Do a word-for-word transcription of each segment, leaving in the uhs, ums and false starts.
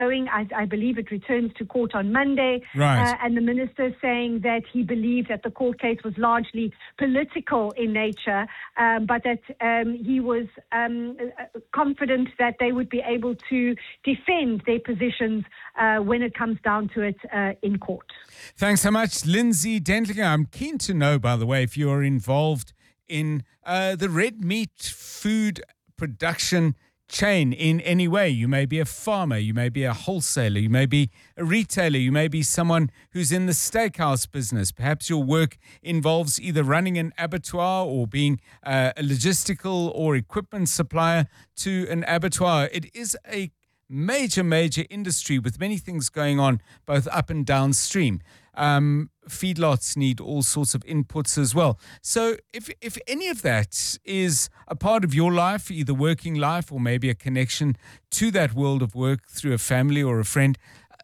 going. I, I believe it returns to court on Monday. Right. Uh, and the minister saying that he believed that the court case was largely political in nature, um, but that um, he was um, confident that they would be able to defend their positions uh, when it comes down to it uh, in court. Thanks so much, Lindsay Dentlinger. I'm keen to know, by the way, if you are involved in uh, the red meat food production chain in any way. You may be a farmer, you may be a wholesaler, you may be a retailer, you may be someone who's in the steakhouse business. Perhaps your work involves either running an abattoir or being uh, a logistical or equipment supplier to an abattoir. It is a major, major industry with many things going on both up and downstream. Um, feedlots need all sorts of inputs as well. So if if any of that is a part of your life, either working life or maybe a connection to that world of work through a family or a friend,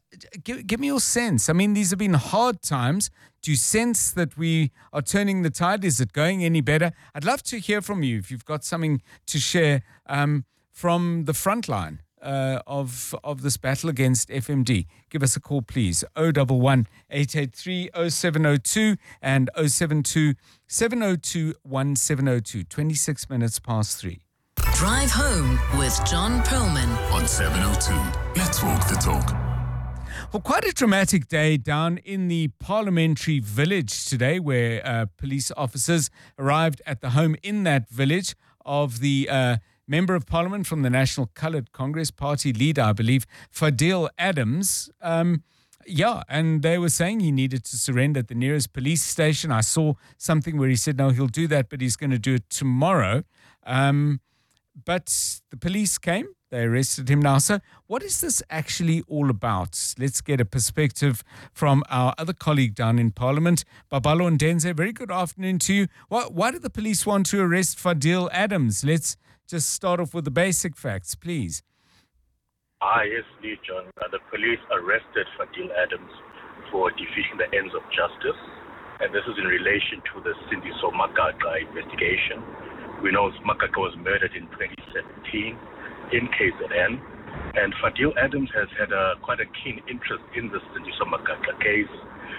give, give me your sense. I mean, these have been hard times. Do you sense that we are turning the tide? Is it going any better? I'd love to hear from you if you've got something to share um, from the front line. Uh, of of this battle against F M D. Give us a call, please. oh one one, eight eight three, oh seven oh two and oh seven two, seven oh two, one seven oh two. twenty-six minutes past three. Drive home with John Perlman on seven oh two. Let's walk the talk. Well, quite a dramatic day down in the parliamentary village today, where uh, police officers arrived at the home in that village of the uh, Member of Parliament from the National Coloured Congress Party leader, I believe, Fadil Adams. Um, yeah, and they were saying he needed to surrender at the nearest police station. I saw something where he said, no, he'll do that, but he's going to do it tomorrow. Um, but the police came. They arrested him now. So what is this actually all about? Let's get a perspective from our other colleague down in Parliament, Babalo Ndenze. Very good afternoon to you. Why, why did the police want to arrest Fadil Adams? Let's just start off with the basic facts, please. Ah, yes, indeed, John. Uh, the police arrested Fadil Adams for defeating the ends of justice, and this is in relation to the Sindiso Makaka investigation. We know Makaka was murdered in twenty seventeen in K Z N, and Fadil Adams has had a, quite a keen interest in the Sindiso Makaka case.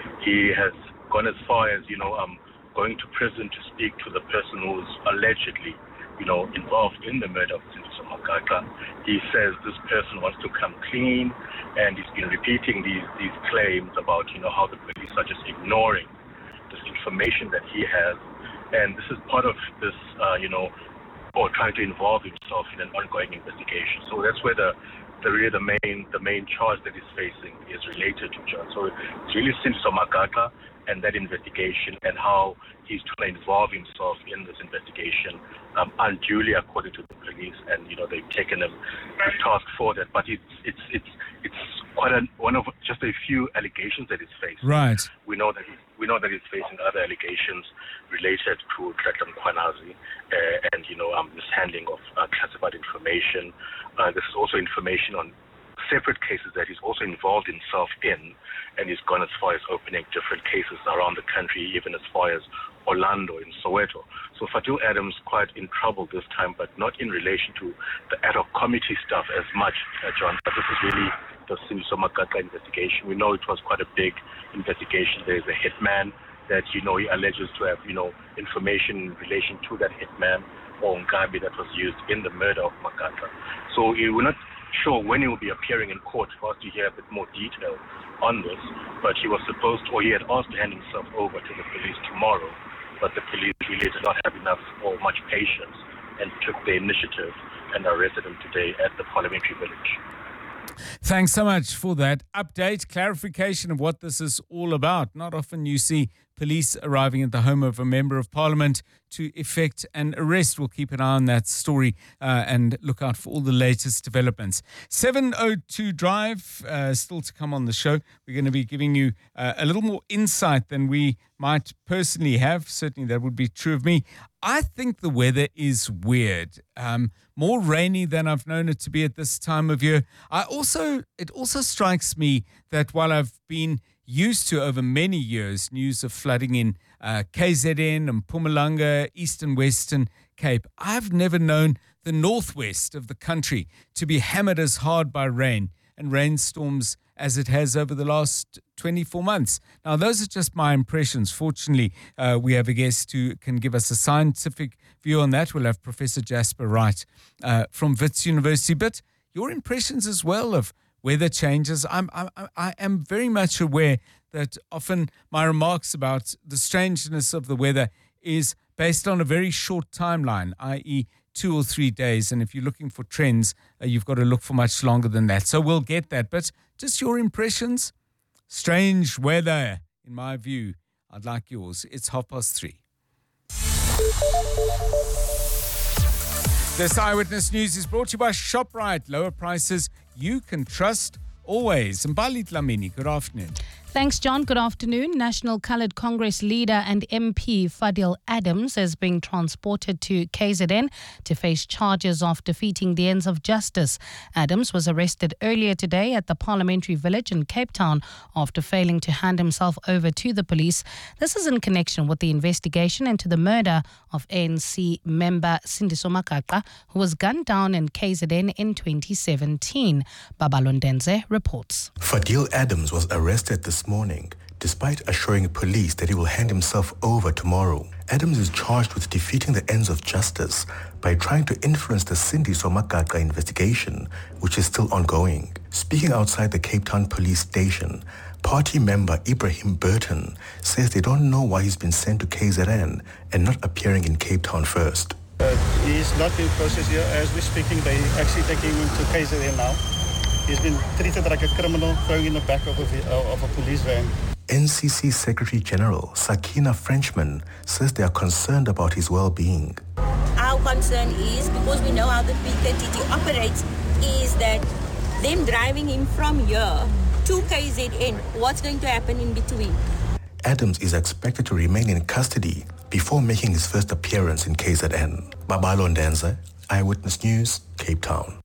He has gone as far as, you know, um, going to prison to speak to the person who was allegedly you know, involved in the murder of Sindiso Makaka. He says this person wants to come clean, and he's been repeating these these claims about, you know, how the police are just ignoring this information that he has. And this is part of this, uh, you know, or trying to involve himself in an ongoing investigation. So that's where the, the really the main the main charge that he's facing is related to, John. So it's really Sindiso Makaka and that investigation and how he's trying to involve himself in this investigation um, unduly, according to the police, and you know they've taken him to task for that. But it's it's it's it's quite a, one of just a few allegations that he's facing. Right. We know that he, we know that he's facing other allegations related to Tletla Mkhwanazi uh, and you know um, mishandling of uh, classified information. Uh, this is also information on separate cases that he's also involved himself in, and he's gone as far as opening different cases around the country, even as far as Orlando in Soweto. So Fadil Adams quite in trouble this time, but not in relation to the ad hoc committee stuff as much, uh, John. But this is really the Sindiso Makaka investigation. We know it was quite a big investigation. There's a hitman that, you know, he alleges to have, you know, information in relation to that hitman or Nkabi that was used in the murder of Makaka. So we're not sure when he will be appearing in court for us to hear a bit more detail on this, but he was supposed to, or he had asked to hand himself over to the police tomorrow, but the police really did not have enough or much patience and took the initiative and arrested him today at the parliamentary village. Thanks so much for that update, clarification of what this is all about. Not often you see police arriving at the home of a member of parliament to effect an arrest. We'll keep an eye on that story uh, and look out for all the latest developments. seven oh two Drive, uh, still to come on the show. We're going to be giving you uh, a little more insight than we might personally have. Certainly that would be true of me. I think the weather is weird. Um, more rainy than I've known it to be at this time of year. I also, it also strikes me that while I've been used to over many years news of flooding in uh, K Z N and Mpumalanga, East and Western Cape, I've never known the northwest of the country to be hammered as hard by rain and rainstorms as it has over the last twenty-four months. Now, those are just my impressions. Fortunately, uh, we have a guest who can give us a scientific view on that. We'll have Professor Jasper Wright uh, from Wits University. But your impressions as well of weather changes. I'm, I, I am very much aware that often my remarks about the strangeness of the weather is based on a very short timeline, that is two or three days. And if you're looking for trends, uh, you've got to look for much longer than that. So we'll get that. But just your impressions. Strange weather, in my view. I'd like yours. It's half past three. This Eyewitness News is brought to you by ShopRite. Lower prices you can trust always. Mbali Dlamini, good afternoon. Thanks, John. Good afternoon. National Coloured Congress leader and M P Fadil Adams is being transported to K Z N to face charges of defeating the ends of justice. Adams was arrested earlier today at the Parliamentary Village in Cape Town after failing to hand himself over to the police. This is in connection with the investigation into the murder of A N C member Sindiso Makaka, who was gunned down in K Z N in twenty seventeen. Babalondenze reports. Fadil Adams was arrested this morning, despite assuring police that he will hand himself over tomorrow. Adams is charged with defeating the ends of justice by trying to influence the Sindiso Makaka investigation, which is still ongoing. Speaking outside the Cape Town police station, party member Ibrahim Burton says they don't know why he's been sent to K Z N and not appearing in Cape Town first. Uh, he's not being processed here. As we're speaking, they actually taking him to K Z N now. He's been treated like a criminal, thrown in the back of a, of a police van. N C C Secretary General Sakina Frenchman says they are concerned about his well-being. Our concern is, because we know how the P thirty T operates, is that them driving him from here to K Z N, what's going to happen in between? Adams is expected to remain in custody before making his first appearance in K Z N. Babalo Ndenze, Eyewitness News, Cape Town.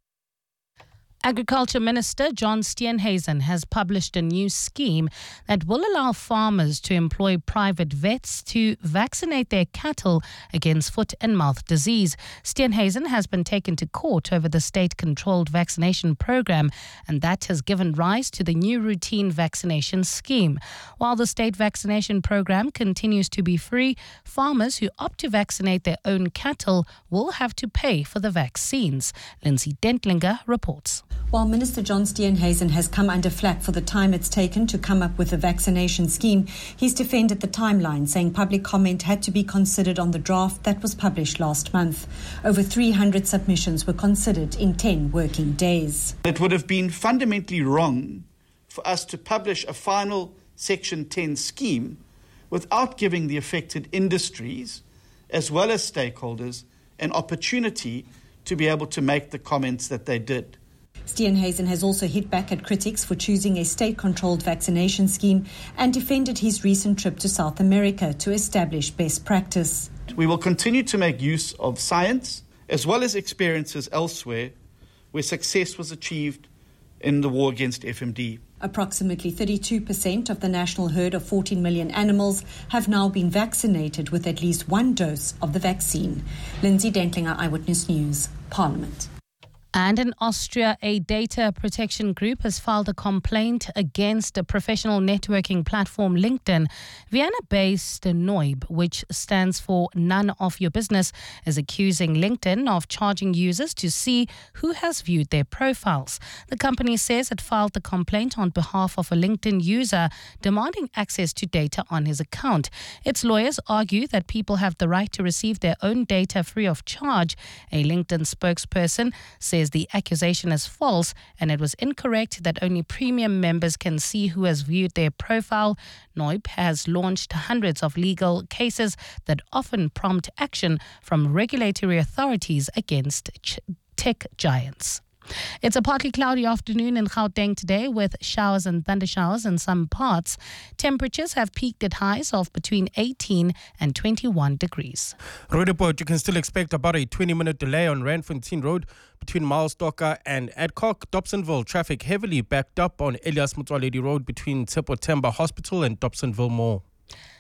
Agriculture Minister John Steenhuisen has published a new scheme that will allow farmers to employ private vets to vaccinate their cattle against foot and mouth disease. Steenhuisen has been taken to court over the state-controlled vaccination program, and that has given rise to the new routine vaccination scheme. While the state vaccination program continues to be free, farmers who opt to vaccinate their own cattle will have to pay for the vaccines. Lindsay Dentlinger reports. While Minister John Steenhuisen has come under flak for the time it's taken to come up with a vaccination scheme, he's defended the timeline, saying public comment had to be considered on the draft that was published last month. Over three hundred submissions were considered in ten working days. It would have been fundamentally wrong for us to publish a final Section ten scheme without giving the affected industries, as well as stakeholders, an opportunity to be able to make the comments that they did. Steenhuisen has also hit back at critics for choosing a state-controlled vaccination scheme and defended his recent trip to South America to establish best practice. We will continue to make use of science as well as experiences elsewhere where success was achieved in the war against F M D. Approximately thirty-two percent of the national herd of fourteen million animals have now been vaccinated with at least one dose of the vaccine. Lindsay Dentlinger, Eyewitness News, Parliament. And in Austria, a data protection group has filed a complaint against a professional networking platform LinkedIn. Vienna-based Neub, which stands for None of Your Business, is accusing LinkedIn of charging users to see who has viewed their profiles. The company says it filed the complaint on behalf of a LinkedIn user demanding access to data on his account. Its lawyers argue that people have the right to receive their own data free of charge. A LinkedIn spokesperson says the accusation is false and it was incorrect that only premium members can see who has viewed their profile. Neub has launched hundreds of legal cases that often prompt action from regulatory authorities against ch- tech giants. It's a partly cloudy afternoon in Gauteng today with showers and thundershowers in some parts. Temperatures have peaked at highs of between eighteen and twenty-one degrees. Road report, you can still expect about a twenty-minute delay on Randfontein Road between Milesdocker and Adcock. Dobsonville traffic heavily backed up on Elias Motsoaledi Road between Tshepo Themba Hospital and Dobsonville Mall.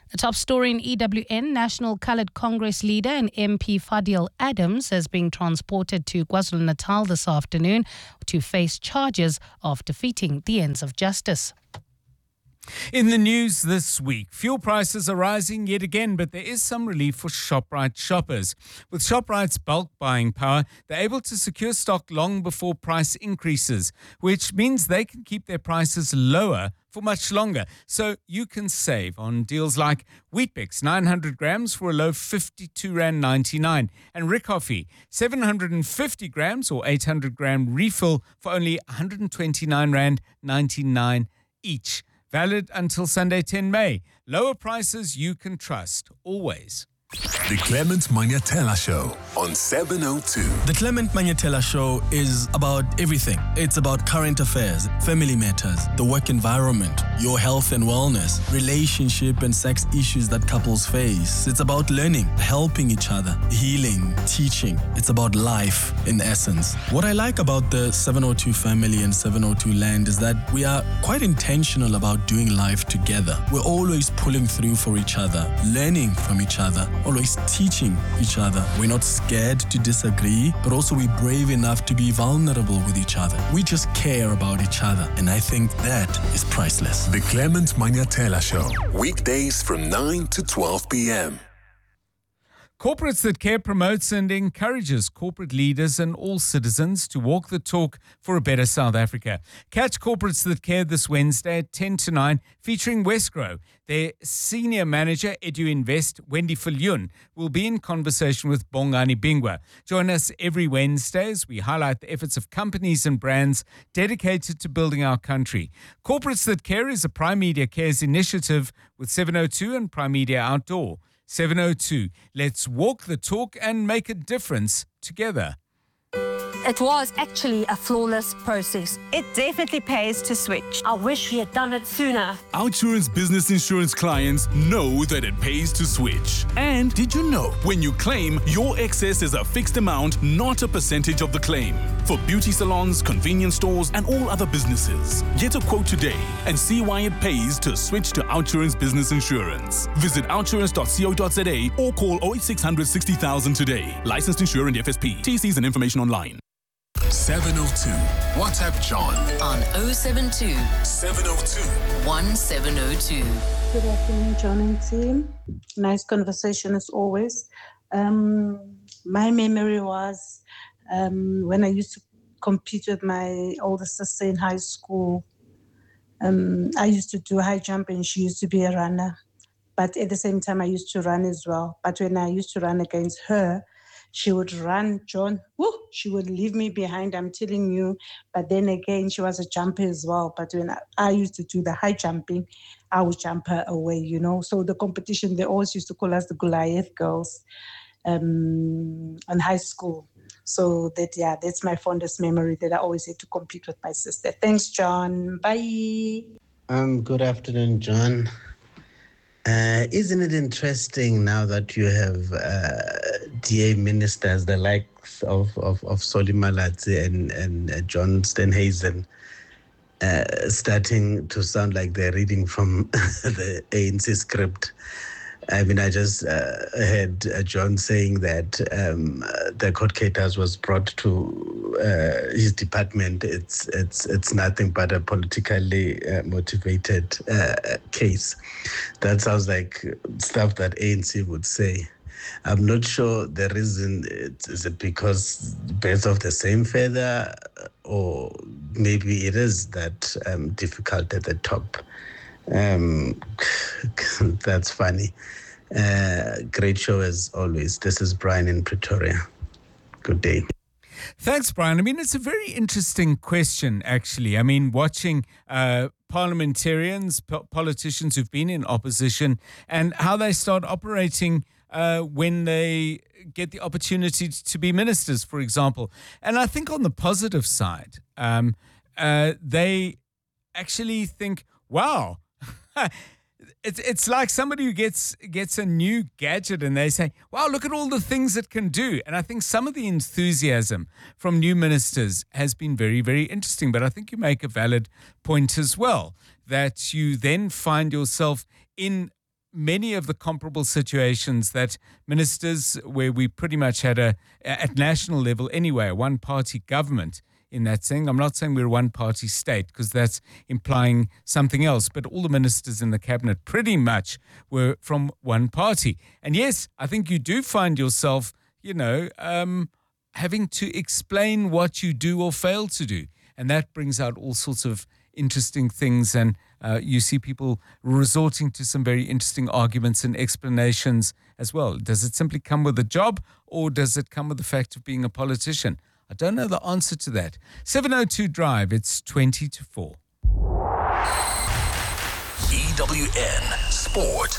A top story in E W N, National Coloured Congress leader and M P Fadil Adams has been transported to KwaZulu-Natal this afternoon to face charges of defeating the ends of justice. In the news this week, fuel prices are rising yet again, but there is some relief for ShopRite shoppers. With ShopRite's bulk buying power, they're able to secure stock long before price increases, which means they can keep their prices lower for much longer. So you can save on deals like Weet-Bix nine hundred grams for a low fifty-two rand ninety-nine and Ricoffee seven hundred fifty grams or eight hundred gram refill for only one hundred twenty-nine rand ninety-nine each. Valid until Sunday, the tenth of May. Lower prices you can trust, always. The Clement Magnatella Show on seven oh two. The Clement Magnatella Show is about everything. It's about current affairs, family matters, the work environment, your health and wellness, relationship and sex issues that couples face. It's about learning, helping each other, healing, teaching. It's about life in essence. What I like about the seven oh two family and seven oh two land is that we are quite intentional about doing life together. We're always pulling through for each other, learning from each other, always teaching each other. We're not scared to disagree, but also we're brave enough to be vulnerable with each other. We just care about each other, and I think that is priceless. The Clement Magnatella Show, weekdays from nine to twelve p.m. Corporates That Care promotes and encourages corporate leaders and all citizens to walk the talk for a better South Africa. Catch Corporates That Care this Wednesday at ten to nine, featuring Westgrow. Their senior manager, EduInvest, Wendy Viljoen, will be in conversation with Bongani Bingwa. Join us every Wednesday as we highlight the efforts of companies and brands dedicated to building our country. Corporates That Care is a Prime Media Cares initiative with seven oh two and Prime Media Outdoor. seven oh two. Let's walk the talk and make a difference together. It was actually a flawless process. It definitely pays to switch. I wish we had done it sooner. Outsurance business insurance clients know that it pays to switch. And did you know, when you claim, your excess is a fixed amount, not a percentage of the claim. For beauty salons, convenience stores, and all other businesses. Get a quote today and see why it pays to switch to Outsurance business insurance. Visit outsurance dot co dot za or call oh eight six hundred sixty thousand today. Licensed insurer and F S P. T Cs and information online. seven oh two. WhatsApp John on oh seven two, seven oh two, one seven oh two. Good afternoon, John and team. Nice conversation as always. Um, my memory was um, when I used to compete with my older sister in high school. Um, I used to do high jump and she used to be a runner. But at the same time, I used to run as well. But when I used to run against her, she would run, John, whoo, she would leave me behind, I'm telling you. But then again, she was a jumper as well. But when I, I used to do the high jumping, I would jump her away, you know. So the competition, they always used to call us the Goliath girls um, in high school. So that, yeah, that's my fondest memory, that I always had to compete with my sister. Thanks, John. Bye. Um, good afternoon, John. Uh, isn't it interesting now that you have uh, D A ministers, the likes of, of, of Solly Malatsi and, and uh, John Steenhuisen, uh, starting to sound like they're reading from the A N C script? I mean, I just uh, heard uh, John saying that um, uh, the court case was brought to uh, his department. It's it's it's nothing but a politically uh, motivated uh, case. That sounds like stuff that A N C would say. I'm not sure the reason. It, is it because birds of the same feather, or maybe it is that um, difficult at the top. Um, that's funny. Uh, great show as always. This is Brian in Pretoria. Good day. Thanks, Brian. I mean, it's a very interesting question, actually. I mean, watching uh, parliamentarians, po- politicians who've been in opposition, and how they start operating uh, when they get the opportunity to be ministers, for example. And I think on the positive side, um, uh, they actually think, wow, It's it's like somebody who gets gets a new gadget and they say, wow, look at all the things it can do. And I think some of the enthusiasm from new ministers has been very, very interesting. But I think you make a valid point as well, that you then find yourself in many of the comparable situations that ministers, where we pretty much had a, at national level anyway, a one-party government in that thing. I'm not saying we're a one-party state because that's implying something else, but all the ministers in the cabinet pretty much were from one party. And yes, I think you do find yourself, you know, um, having to explain what you do or fail to do. And that brings out all sorts of interesting things, and uh, you see people resorting to some very interesting arguments and explanations as well. Does it simply come with a job, or does it come with the fact of being a politician? I don't know the answer to that. seven oh two Drive, it's twenty to four. E W N Sport.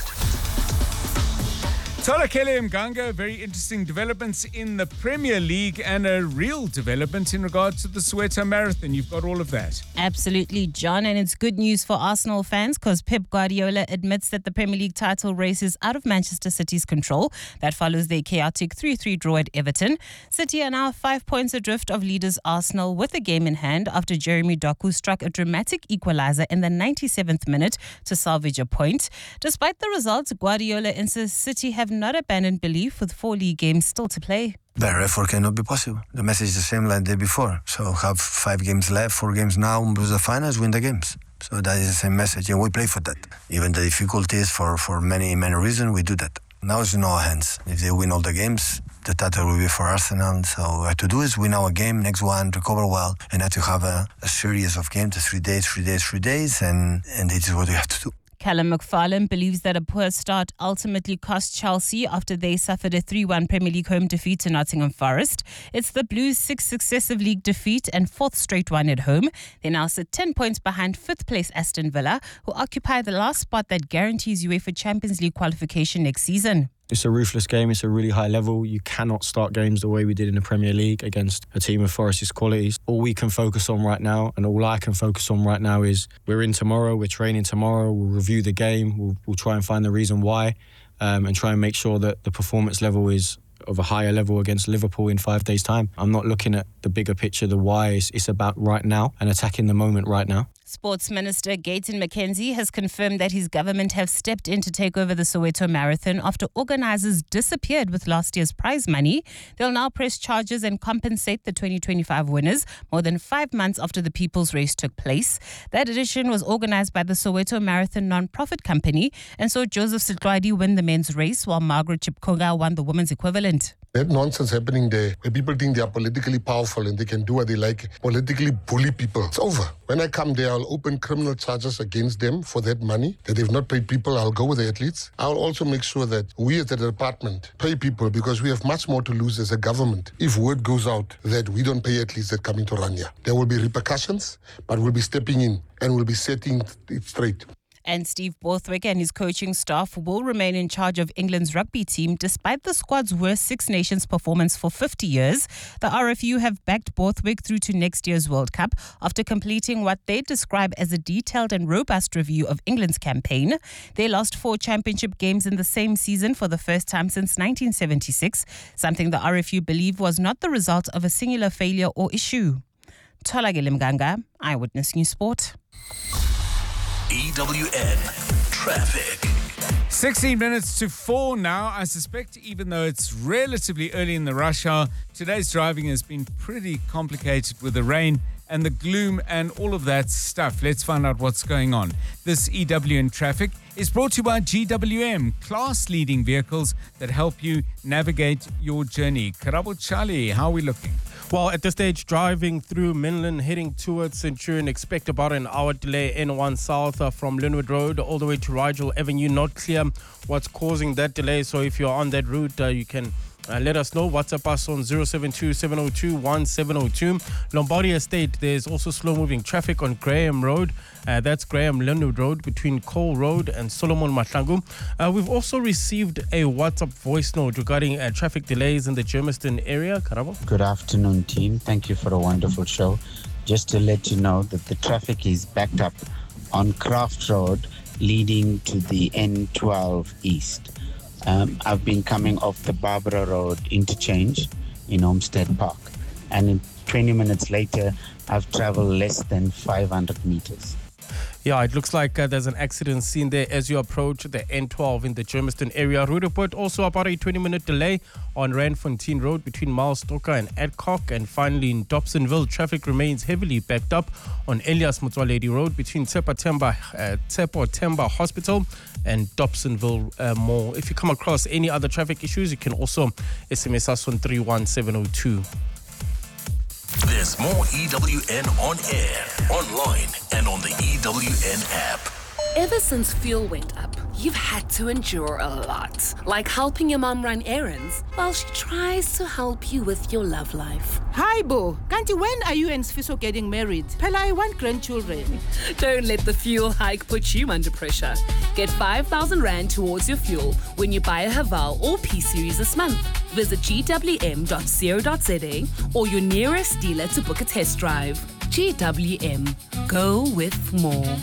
Tola Kelly Mganga, very interesting developments in the Premier League and a real development in regard to the Soweto Marathon. You've got all of that. Absolutely, John. And it's good news for Arsenal fans because Pep Guardiola admits that the Premier League title race is out of Manchester City's control. That follows their chaotic three three draw at Everton. City are now five points adrift of leaders Arsenal with a game in hand after Jeremy Doku struck a dramatic equaliser in the ninety-seventh minute to salvage a point. Despite the results, Guardiola insists City have not abandoned belief with four league games still to play. Better effort cannot be possible. The message is the same like the day before. So have five games left, four games now, lose the finals, win the games. So that is the same message, and we play for that. Even the difficulties for, for many, many reasons, we do that. Now it's in our hands. If they win all the games, the title will be for Arsenal. So what we have to do is win our game, next one, recover well, and have to have a, a series of games, three days, three days, three days, and, and this is what we have to do. Callum McFarlane believes that a poor start ultimately cost Chelsea after they suffered a three one Premier League home defeat to Nottingham Forest. It's the Blues' sixth successive league defeat and fourth straight one at home. They now sit ten points behind fifth place Aston Villa, who occupy the last spot that guarantees UEFA Champions League qualification next season. It's a ruthless game. It's a really high level. You cannot start games the way we did in the Premier League against a team of Forest's qualities. All we can focus on right now, and all I can focus on right now, is we're in tomorrow, we're training tomorrow, we'll review the game, we'll, we'll try and find the reason why, um, and try and make sure that the performance level is of a higher level against Liverpool in five days' time. I'm not looking at the bigger picture, the why. It's, it's about right now and attacking the moment right now. Sports Minister Gayton McKenzie has confirmed that his government have stepped in to take over the Soweto Marathon after organisers disappeared with last year's prize money. They'll now press charges and compensate the twenty twenty-five winners more than five months after the People's Race took place. That edition was organised by the Soweto Marathon non-profit company and saw Joseph Sitlwadi win the men's race while Margaret Chipkoga won the women's equivalent. That nonsense happening there, where people think they are politically powerful and they can do what they like, politically bully people. It's over. When I come there, I'll open criminal charges against them for that money that they've not paid people. I'll go with the athletes. I'll also make sure that we as the department pay people, because we have much more to lose as a government if word goes out that we don't pay athletes that come into Rania. There will be repercussions, but we'll be stepping in and we'll be setting it straight. And Steve Borthwick and his coaching staff will remain in charge of England's rugby team despite the squad's worst Six Nations performance for fifty years. The R F U have backed Borthwick through to next year's World Cup after completing what they describe as a detailed and robust review of England's campaign. They lost four championship games in the same season for the first time since nineteen seventy-six, something the R F U believe was not the result of a singular failure or issue. Tola Mganga, Eyewitness News Sport. E W N Traffic. sixteen minutes to four now. I suspect even though it's relatively early in the rush hour, today's driving has been pretty complicated with the rain and the gloom and all of that stuff. Let's find out what's going on. This E W N Traffic is brought to you by G W M, class-leading vehicles that help you navigate your journey. Karabo Charlie, how are we looking? Well, at this stage, driving through Menlyn, heading towards Centurion, expect about an hour delay N one South uh, from Linwood Road all the way to Rigel Avenue. Not clear what's causing that delay, so if you're on that route, uh, you can Uh, let us know. WhatsApp us on zero seven two, seven oh two, one seven oh two. Lombardi Estate, there's also slow-moving traffic on Graham Road. Uh, that's Graham Linwood Road between Cole Road and Solomon Mahlangu. Uh, we've also received a WhatsApp voice note regarding uh, traffic delays in the Germiston area. Karabo? Good afternoon, team. Thank you for a wonderful show. Just to let you know that the traffic is backed up on Craft Road leading to the N twelve East. Um, I've been coming off the Barbara Road interchange in Olmsted Park, and in twenty minutes later, I've traveled less than five hundred meters. Yeah, it looks like uh, there's an accident scene there as you approach the N twelve in the Germiston area. Road report also about a twenty-minute delay on Randfontein Road between Milestalker and Adcock. And finally in Dobsonville, traffic remains heavily backed up on Elias Motsoaledi Road between Tsepo Temba, uh, Tsepo Temba Hospital and Dobsonville uh, Mall. If you come across any other traffic issues, you can also S M S us on three one seven oh two. There's more E W N on air, online, and on the E W N app. Ever since fuel went up, you've had to endure a lot. Like helping your mom run errands while she tries to help you with your love life. Hi, Bo. Kanti, when are you and Sfiso getting married? Pella, I want grandchildren. Don't let the fuel hike put you under pressure. Get five thousand rand towards your fuel when you buy a Haval or P-Series this month. Visit g w m dot co dot z a or your nearest dealer to book a test drive. G W M. Go with more.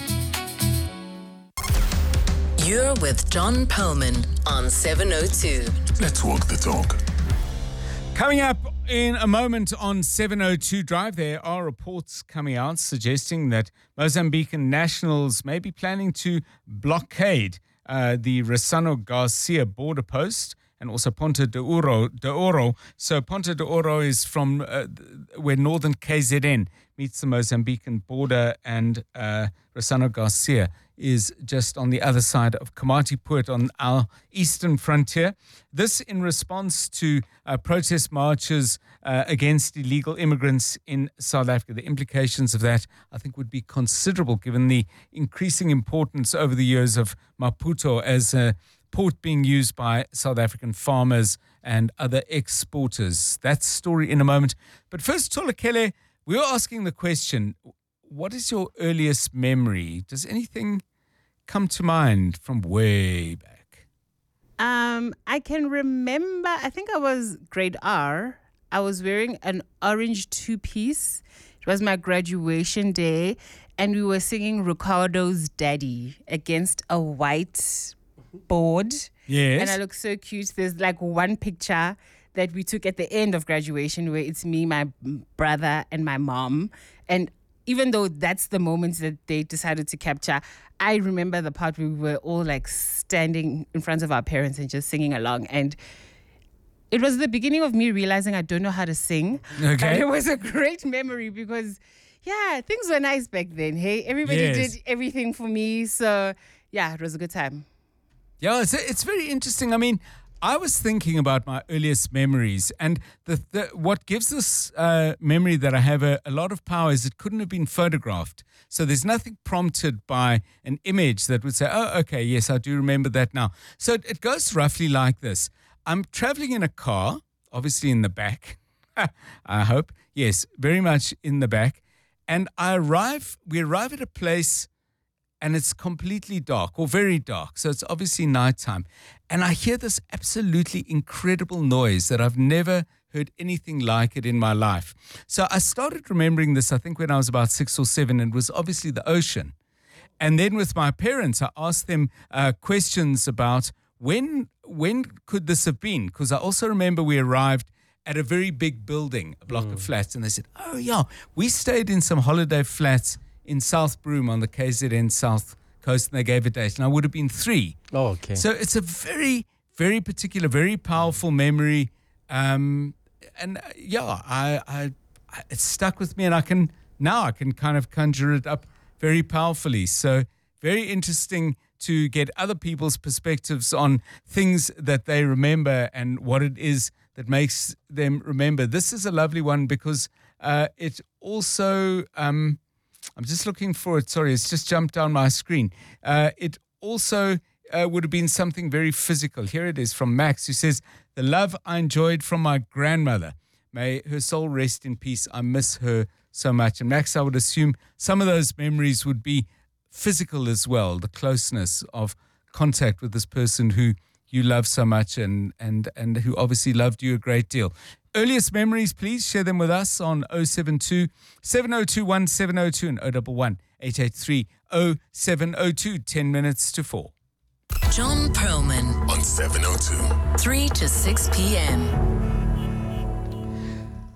You're with John Perlman on seven oh two. Let's walk the talk. Coming up in a moment on seven oh two Drive, there are reports coming out suggesting that Mozambican nationals may be planning to blockade uh, the Ressano Garcia border post and also Ponta de Oro. De Oro. So Ponta de Oro is from uh, where northern K Z N meets the Mozambican border, and uh, Ressano Garcia is just on the other side of Komatipoort on our eastern frontier. This in response to uh, protest marches uh, against illegal immigrants in South Africa. The implications of that, I think, would be considerable given the increasing importance over the years of Maputo as a port being used by South African farmers and other exporters. That story in a moment. But first, Tolakele, we were asking the question, what is your earliest memory? Does anything come to mind from way back? Um, I can remember, I think I was grade R. I was wearing an orange two-piece. It was my graduation day, and we were singing Ricardo's Daddy against a white board. Yes. And I look so cute. There's like one picture that we took at the end of graduation where it's me, my brother, and my mom. And even though that's the moment that they decided to capture, I remember the part where we were all like standing in front of our parents and just singing along. And it was the beginning of me realizing I don't know how to sing. Okay. But it was a great memory because, yeah, things were nice back then. Hey, everybody Yes. did everything for me. So, yeah, it was a good time. Yeah, it's, it's very interesting. I mean, I was thinking about my earliest memories, and the, the what gives this uh, memory that I have a, a lot of power is it couldn't have been photographed. So there's nothing prompted by an image that would say, oh, okay, yes, I do remember that now. So it, it goes roughly like this. I'm traveling in a car, obviously in the back, I hope. Yes, very much in the back. And I arrive, we arrive at a place and it's completely dark or very dark. So it's obviously nighttime. And I hear this absolutely incredible noise that I've never heard anything like it in my life. So I started remembering this, I think, when I was about six or seven, and it was obviously the ocean. And then with my parents, I asked them uh, questions about when, when could this have been? Because I also remember we arrived at a very big building, a block mm. of flats. And they said, oh, yeah, we stayed in some holiday flats in South Broome on the K Z N South Coast, and they gave a date, and I would have been three. Oh, okay. So it's a very, very particular, very powerful memory, um, and uh, yeah, I, I, I, it's stuck with me, and I can now I can kind of conjure it up very powerfully. So very interesting to get other people's perspectives on things that they remember and what it is that makes them remember. This is a lovely one because uh, it also. Um, I'm just looking for it. Sorry, it's just jumped down my screen. Uh, it also uh, would have been something very physical. Here it is from Max, who says, the love I enjoyed from my grandmother. May her soul rest in peace. I miss her so much. And Max, I would assume some of those memories would be physical as well, the closeness of contact with this person who you love so much and, and, and who obviously loved you a great deal. Earliest memories, please share them with us on oh seven two, seven oh two, one seven oh two and oh one one, eight eight three, oh seven oh two, ten minutes to four. John Perlman on seven oh two. three to six p.m.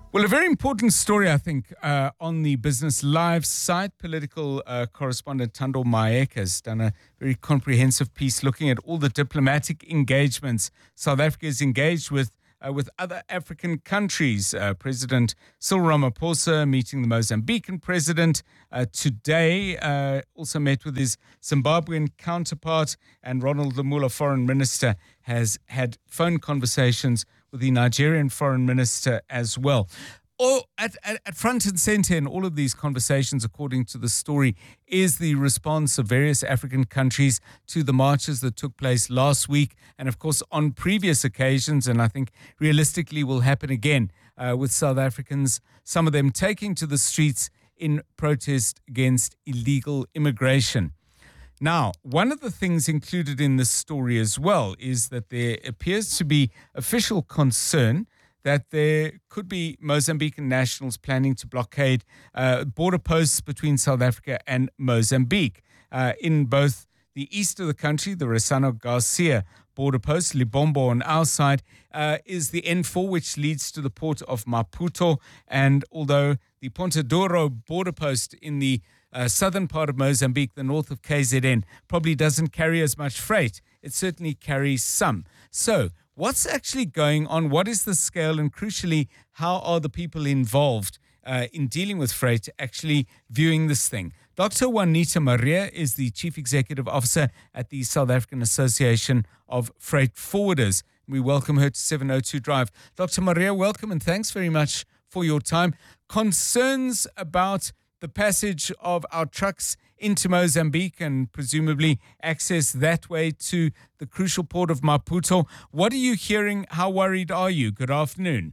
Well, a very important story, I think, uh, on the Business Live site. Political uh, correspondent Thando Maek has done a very comprehensive piece looking at all the diplomatic engagements South Africa is engaged with uh, with other African countries. Uh, President Cyril Ramaphosa meeting the Mozambican president uh, today, uh, also met with his Zimbabwean counterpart, and Ronald Lamola, foreign minister, has had phone conversations with the Nigerian foreign minister as well. Or at, at, at front and center in all of these conversations, according to the story, is the response of various African countries to the marches that took place last week, and of course on previous occasions, and I think realistically will happen again uh, with South Africans, some of them taking to the streets in protest against illegal immigration. Now, one of the things included in this story as well is that there appears to be official concern that there could be Mozambican nationals planning to blockade uh, border posts between South Africa and Mozambique. Uh, in both the east of the country, the Ressano Garcia border post, Libombo on our side, uh, is the N four, which leads to the port of Maputo. And although the Ponta Douro border post in the Uh, southern part of Mozambique, the north of K Z N, probably doesn't carry as much freight. It certainly carries some. So what's actually going on? What is the scale? And crucially, how are the people involved uh, in dealing with freight actually viewing this thing? Doctor Juanita Maria is the Chief Executive Officer at the South African Association of Freight Forwarders. We welcome her to seven oh two Drive. Doctor Maria, welcome and thanks very much for your time. Concerns about the passage of our trucks into Mozambique and presumably access that way to the crucial port of Maputo. What are you hearing? How worried are you? Good afternoon.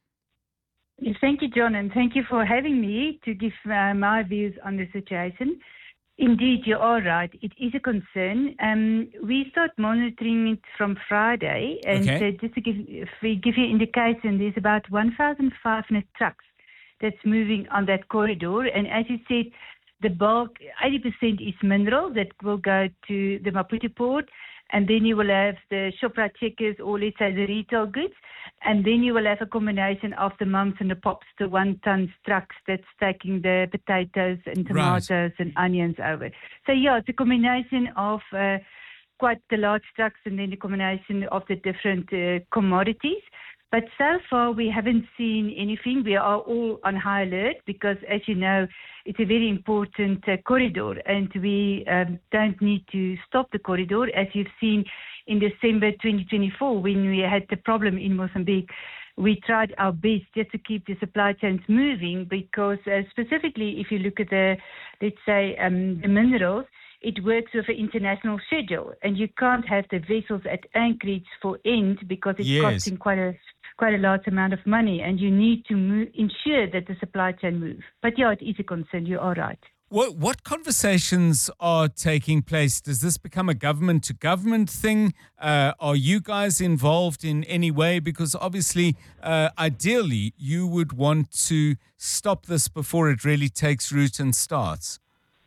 Thank you, John, and thank you for having me to give uh, my views on the situation. Indeed, you are right. It is a concern. Um, we start monitoring it from Friday, and Okay. uh, just to give, if we give you indication, there's about one thousand five hundred trucks that's moving on that corridor. And as you said, the bulk, eighty percent is mineral that will go to the Maputo port. And then you will have the Shoprite checkers, or let's say the retail goods. And then you will have a combination of the mums and the pops, the one-ton trucks that's taking the potatoes and tomatoes and onions over. So, yeah, it's a combination of uh, quite the large trucks and then the combination of the different uh, commodities. But so far, we haven't seen anything. We are all on high alert because, as you know, it's a very important uh, corridor, and we um, don't need to stop the corridor. As you've seen in December twenty twenty-four, when we had the problem in Mozambique, we tried our best just to keep the supply chains moving because, uh, specifically, if you look at the, let's say, um, the minerals, it works with an international schedule, and you can't have the vessels at anchorage for end because it's Yes. costing quite a quite a large amount of money, and you need to move, ensure that the supply chain moves. But yeah, it is a concern. You are right. What, what conversations are taking place? Does this become a government-to-government thing? Uh, are you guys involved in any way? Because obviously, uh, ideally, you would want to stop this before it really takes root and starts.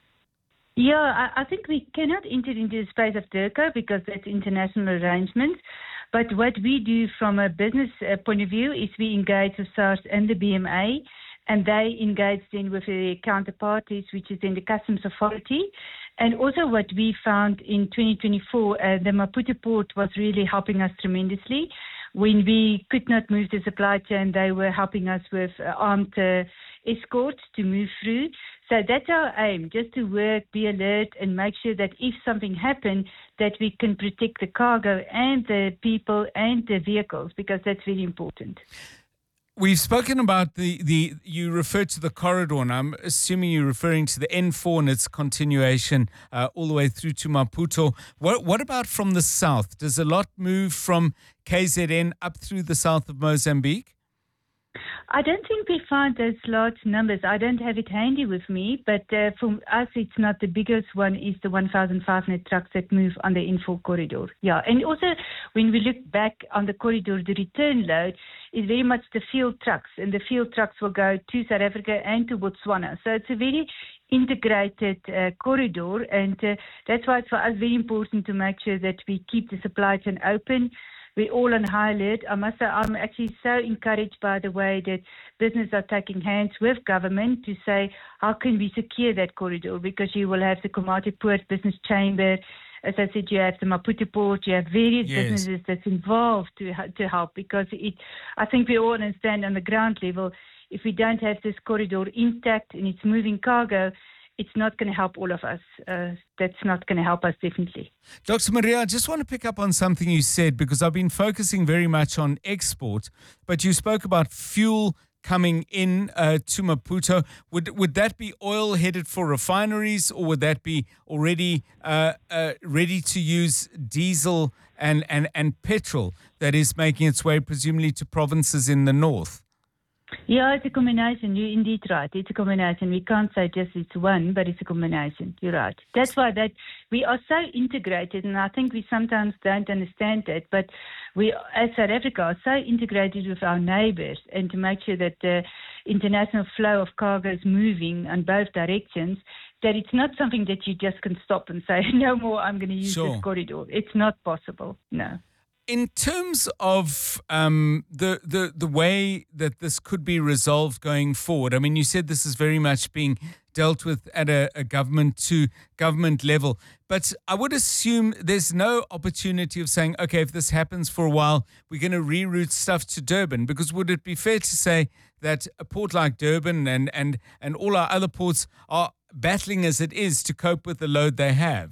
Yeah, I, I think we cannot enter into the space of DIRCO because that's international arrangements. But what we do from a business uh, point of view is we engage with SARS and the B M A, and they engage then with their counterparties, which is in the Customs Authority. And also what we found in twenty twenty-four, uh, the Maputo port was really helping us tremendously. When we could not move the supply chain, they were helping us with uh, armed uh, escorts to move through. So that's our aim, just to work, be alert, and make sure that if something happens, that we can protect the cargo and the people and the vehicles, because that's very important. We've spoken about the, the you referred to the corridor, and I'm assuming you're referring to the N four and its continuation uh, all the way through to Maputo. What, what about from the south? Does a lot move from K Z N up through the south of Mozambique? I don't think we found those large numbers. I don't have it handy with me, but uh, for us, it's not the biggest one. Is the one thousand five hundred trucks that move on the N four corridor. Yeah, and also when we look back on the corridor, the return load is very much the field trucks, and the field trucks will go to South Africa and to Botswana. So it's a very integrated uh, corridor, and uh, that's why it's for us very important to make sure that we keep the supply chain open. we're all on high alert. I must say I'm actually so encouraged by the way that business are taking hands with government to say, how can we secure that corridor? Because you will have the Komati Port Business Chamber. As I said, you have the Maputo Port, you have various Yes. businesses that's involved to to help, because it, I think we all understand on the ground level, if we don't have this corridor intact and it's moving cargo, it's not going to help all of us. Uh, that's not going to help us, definitely. Doctor Maria, I just want to pick up on something you said, because I've been focusing very much on export, but you spoke about fuel coming in uh, to Maputo. Would would that be oil headed for refineries, or would that be already uh, uh, ready to use diesel and, and, and petrol that is making its way presumably to provinces in the north? Yeah, it's a combination. You're indeed right. It's a combination. We can't say just it's one, but it's a combination. You're right. That's why that we are so integrated, and I think we sometimes don't understand that. But we, as South Africa, are so integrated with our neighbours, and to make sure that the international flow of cargo is moving in both directions, that it's not something that you just can stop and say, no more, I'm going to use Sure. this corridor. It's not possible, no. In terms of um, the, the the way that this could be resolved going forward, I mean, you said this is very much being dealt with at a, a government to government level, but I would assume there's no opportunity of saying, okay, if this happens for a while, we're going to reroute stuff to Durban, because would it be fair to say that a port like Durban and, and, and all our other ports are battling as it is to cope with the load they have?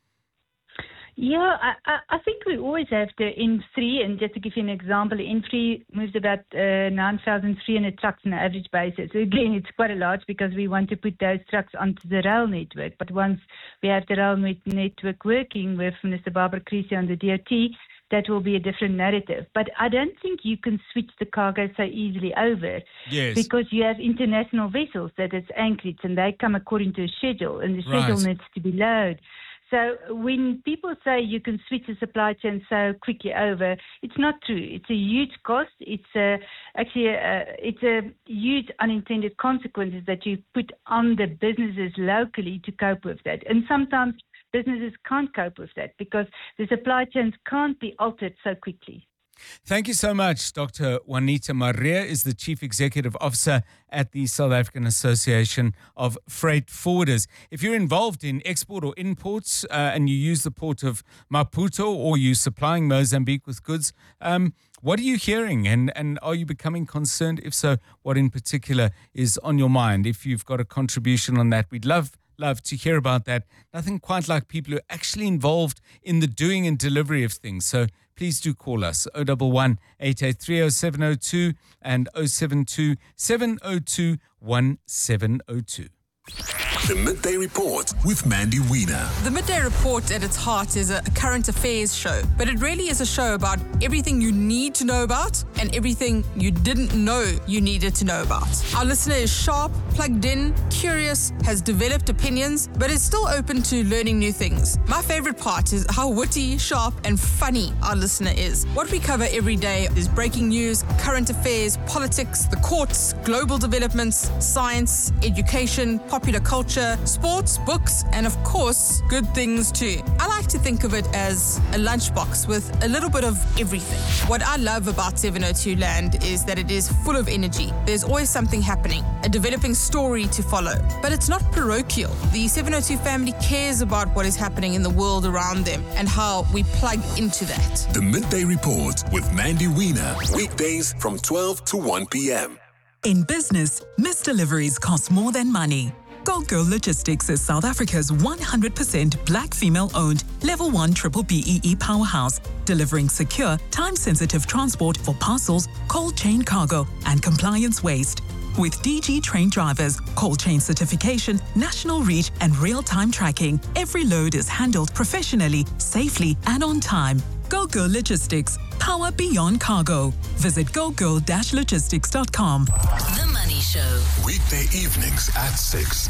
Yeah, I, I, I think we always have the N three, and just to give you an example, N three moves about uh, nine thousand three hundred trucks on an average basis. So again, it's quite a large, because we want to put those trucks onto the rail network. But once we have the rail net- network working with Minister Barbara Creasy on the D O T, that will be a different narrative. But I don't think you can switch the cargo so easily over. Yes. Because you have international vessels that is anchorage, and they come according to a schedule, and the schedule Right. needs to be loaded. So when people say you can switch the supply chain so quickly over, it's not true. It's a huge cost. It's a, actually a, it's a huge unintended consequences that you put on the businesses locally to cope with that. And sometimes businesses can't cope with that because the supply chains can't be altered so quickly. Thank you so much. Doctor Juanita Maria is the Chief Executive Officer at the South African Association of Freight Forwarders. If you're involved in export or imports uh, and you use the port of Maputo, or you're supplying Mozambique with goods, um, what are you hearing, and, and are you becoming concerned? If so, what in particular is on your mind? If you've got a contribution on that, we'd love Love to hear about that. Nothing quite like people who are actually involved in the doing and delivery of things. So please do call us oh one one, eight eight three, oh seven oh two and oh seven two, seven oh two, one seven oh two. The Midday Report with Mandy Wiener. The Midday Report at its heart is a current affairs show, but it really is a show about everything you need to know about and everything you didn't know you needed to know about. Our listener is sharp, plugged in, curious, has developed opinions, but is still open to learning new things. My favorite part is how witty, sharp, and funny our listener is. What we cover every day is breaking news, current affairs, politics, the courts, global developments, science, education, popular culture, sports, books, and of course, good things too. I like to think of it as a lunchbox with a little bit of everything. What I love about seven oh two Land is that it is full of energy. There's always something happening, a developing story to follow. But it's not parochial. The seven oh two family cares about what is happening in the world around them and how we plug into that. The Midday Report with Mandy Wiener. Weekdays from twelve to one p.m. In business, missed deliveries cost more than money. Gold Girl Logistics is South Africa's one hundred percent black female-owned Level one triple B E E powerhouse, delivering secure, time-sensitive transport for parcels, cold chain cargo, and compliance waste. With D G trained drivers, cold chain certification, national reach, and real-time tracking, every load is handled professionally, safely, and on time. Gold Girl Logistics, power beyond cargo. Visit go girl dash logistics dot com. The Money Show. Weekday evenings at six.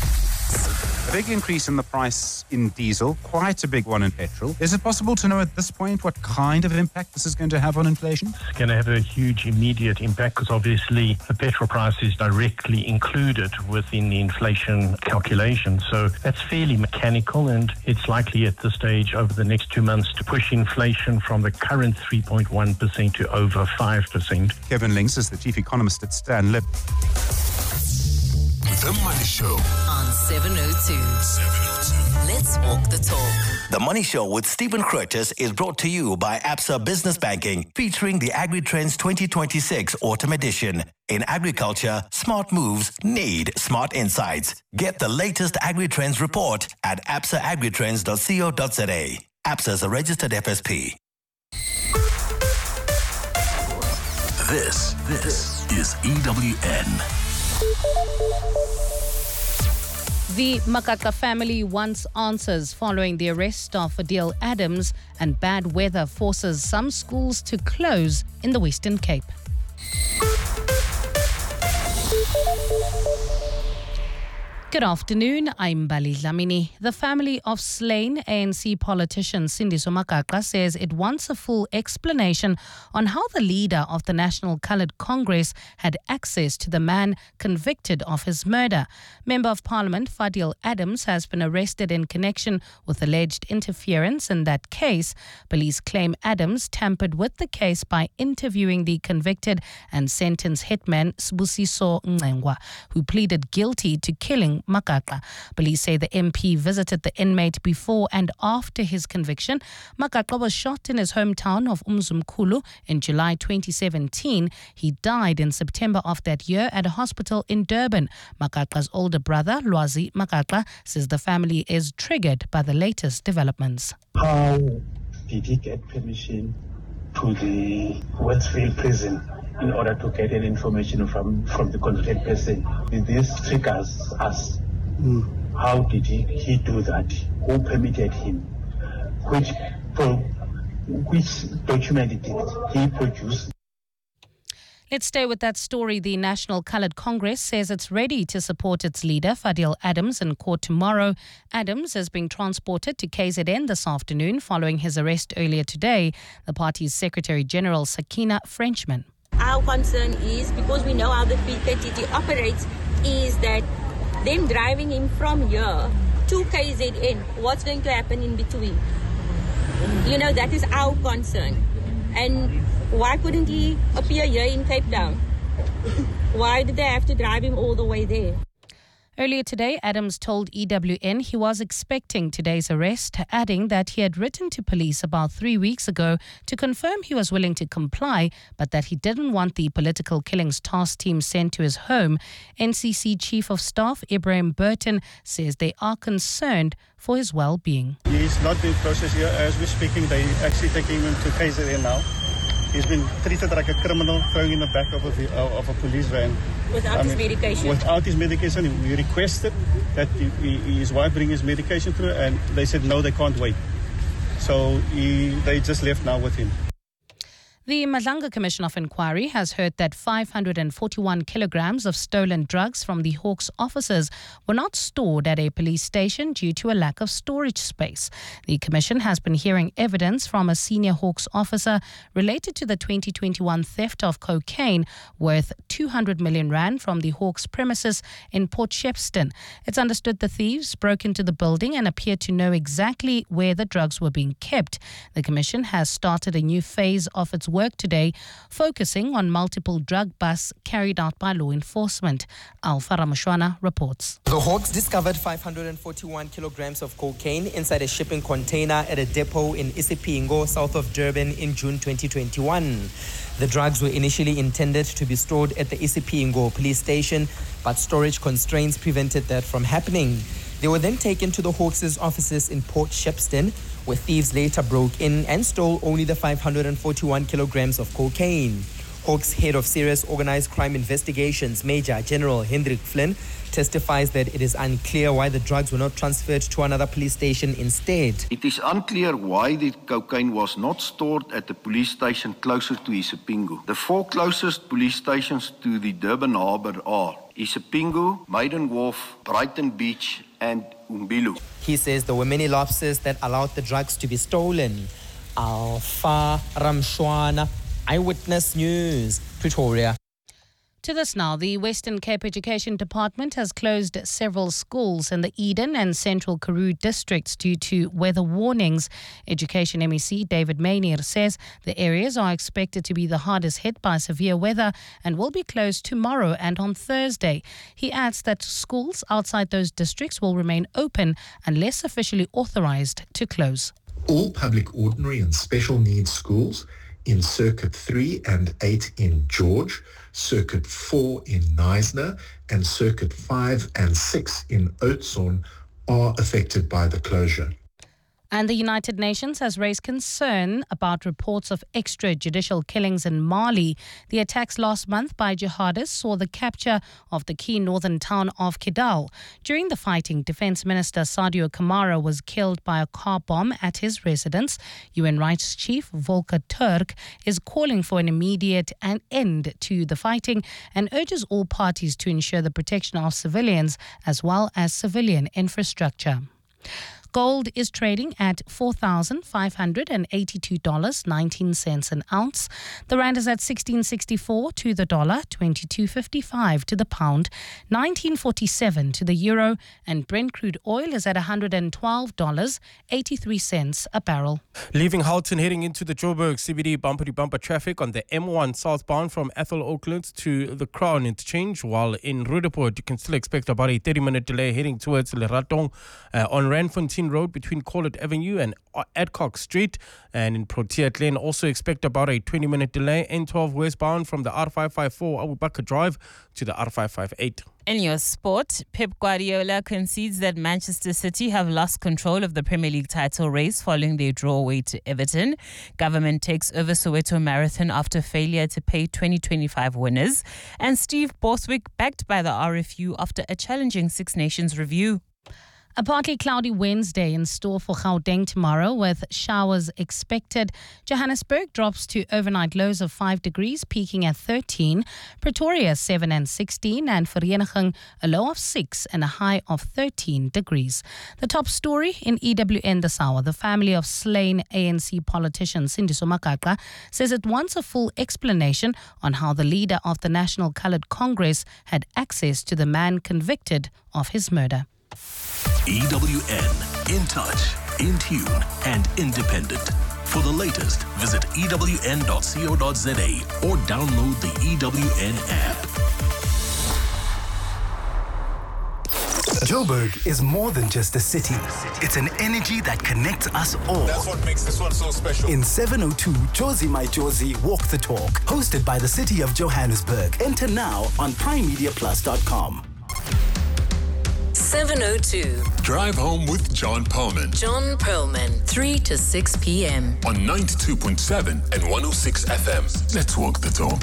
A big increase in the price in diesel, quite a big one in petrol. Is it possible to know at this point what kind of impact this is going to have on inflation? It's going to have a huge immediate impact because obviously the petrol price is directly included within the inflation calculation. So that's fairly mechanical, and it's likely at this stage over the next two months to push inflation from the current three point one percent to over five percent. Kevin Links is the chief economist at Stanlib. The Money Show on seven oh two. seven oh two. Let's walk the talk. The Money Show with Stephen Curtis is brought to you by Absa Business Banking, featuring the AgriTrends twenty twenty-six Autumn Edition. In agriculture, smart moves need smart insights. Get the latest AgriTrends report at absa agritrends dot co dot za. Absa is a registered F S P. This, this is E W N. The Makaka family wants answers following the arrest of Adil Adams, and bad weather forces some schools to close in the Western Cape. Good afternoon, I'm Bali Dlamini. The family of slain A N C politician Sindiso Makaka says it wants a full explanation on how the leader of the National Coloured Congress had access to the man convicted of his murder. Member of Parliament Fadil Adams has been arrested in connection with alleged interference in that case. Police claim Adams tampered with the case by interviewing the convicted and sentenced hitman Sibusiso Ngengwa, who pleaded guilty to killing Makaka. Police say the M P visited the inmate before and after his conviction. Makaka was shot in his hometown of Umzumkulu in July twenty seventeen. He died in September of that year at a hospital in Durban. Makaka's older brother, Lwazi Makaka, says the family is triggered by the latest developments. How did he get permission to the Westfield prison in order to get any information from, from the convicted person? This triggers us. Mm. How did he, he do that? Who permitted him? Which, which document did he produce? Let's stay with that story. The National Coloured Congress says it's ready to support its leader, Fadil Adams, in court tomorrow. Adams is being transported to K Z N this afternoon following his arrest earlier today. The party's Secretary General, Sakina Frenchman. Our concern is, because we know how the P K T T operates, is that them driving him from here to K Z N, what's going to happen in between? You know, that is our concern. And why couldn't he appear here in Cape Town? Why did they have to drive him all the way there? Earlier today, Adams told E W N he was expecting today's arrest, adding that he had written to police about three weeks ago to confirm he was willing to comply, but that he didn't want the political killings task team sent to his home. N C C Chief of Staff Ibrahim Burton says they are concerned for his well-being. He's not being processed here. As we're speaking, they're actually taking him to K Z N now. He's been treated like a criminal, thrown in the back of a, of a police van. Without I his mean, medication? Without his medication. We requested that he, his wife bring his medication through, and they said no, they can't wait. So he, they just left now with him. The Madlanga Commission of Inquiry has heard that five hundred forty-one kilograms of stolen drugs from the Hawks officers were not stored at a police station due to a lack of storage space. The Commission has been hearing evidence from a senior Hawks officer related to the twenty twenty-one theft of cocaine worth two hundred million rand from the Hawks premises in Port Shepstone. It's understood the thieves broke into the building and appeared to know exactly where the drugs were being kept. The Commission has started a new phase of its work today, focusing on multiple drug busts carried out by law enforcement. Alpha Ramashwana reports. The Hawks discovered five hundred forty-one kilograms of cocaine inside a shipping container at a depot in Isipingo, south of Durban, in June twenty twenty-one. The drugs were initially intended to be stored at the Isipingo police station, but storage constraints prevented that from happening. They were then taken to the Hawks' offices in Port Shepstone, where thieves later broke in and stole only the five hundred forty-one kilograms of cocaine. Hawks Head of Serious Organized Crime Investigations, Major General Hendrik Flynn, testifies that it is unclear why the drugs were not transferred to another police station instead. It is unclear why the cocaine was not stored at the police station closer to Isipingo. The four closest police stations to the Durban harbour are Isipingo, Maiden Wharf, Brighton Beach and Umbilu. He says there were many lapses that allowed the drugs to be stolen. Alpha Ramshwana, Eyewitness News, Pretoria. To this now, the Western Cape Education Department has closed several schools in the Eden and Central Karoo districts due to weather warnings. Education M E C David Maynir says the areas are expected to be the hardest hit by severe weather and will be closed tomorrow and on Thursday. He adds that schools outside those districts will remain open unless officially authorized to close. All public ordinary and special needs schools in Circuit three and eight in George, Circuit four in Knysna, and Circuit five and six in Oudtshoorn are affected by the closure. And the United Nations has raised concern about reports of extrajudicial killings in Mali. The attacks last month by jihadists saw the capture of the key northern town of Kidal. During the fighting, Defense Minister Sadio Kamara was killed by a car bomb at his residence. U N Rights Chief Volker Turk is calling for an immediate an end to the fighting and urges all parties to ensure the protection of civilians as well as civilian infrastructure. Gold is trading at four thousand five hundred eighty-two dollars and nineteen cents an ounce. The rand is at sixteen sixty-four to the dollar, twenty-two fifty-five to the pound, nineteen forty-seven to the euro, and Brent crude oil is at one hundred twelve dollars and eighty-three cents a barrel. Leaving Halton, heading into the Joburg C B D bumper-to-bumper traffic on the M one southbound from Ethel Oakland to the Crown Interchange, while in Rudaport you can still expect about a thirty-minute delay heading towards Leratong uh, on Randfontein Road between Corlett Avenue and Adcock Street, and in Protea Lane also expect about a twenty-minute delay N twelve westbound from the R five five four Abu Bakr Drive to the R five five eight. In your sport, Pep Guardiola concedes that Manchester City have lost control of the Premier League title race following their draw away to Everton. Government takes over Soweto Marathon after failure to pay twenty twenty-five winners. And Steve Borswick backed by the R F U after a challenging Six Nations review. A partly cloudy Wednesday in store for Gauteng tomorrow with showers expected. Johannesburg drops to overnight lows of five degrees, peaking at thirteen. Pretoria seven and sixteen, and Vereeniging a low of six and a high of thirteen degrees. The top story in E W N this hour. The family of slain A N C politician Sindiso Makaqqa says it wants a full explanation on how the leader of the National Coloured Congress had access to the man convicted of his murder. E W N, in touch, in tune, and independent. For the latest, visit E W N dot co dot za or download the E W N app. Joburg is more than just a city. It's an energy that connects us all. That's what makes this one so special. In seven oh two, Jozi My Jozi Walk the Talk, hosted by the City of Johannesburg. Enter now on prime media plus dot com. seven oh two. Drive home with John Perlman. John Perlman, three to six p.m. on ninety-two point seven and one oh six F M. Let's walk the talk.